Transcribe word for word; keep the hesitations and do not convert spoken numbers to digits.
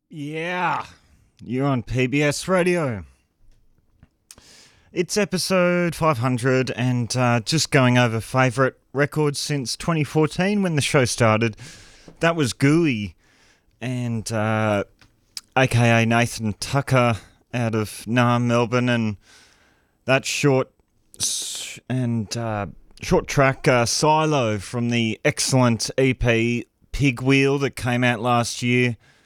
Yeah, you're on P B S Radio. It's episode five hundred and uh, just going over favourite records since twenty fourteen when the show started. That was Gooey and uh, aka Nathan Tucker out of Naarm, Melbourne, and that short s- and uh, short track uh, Silo from the excellent E P Pig Wheel that came out last year.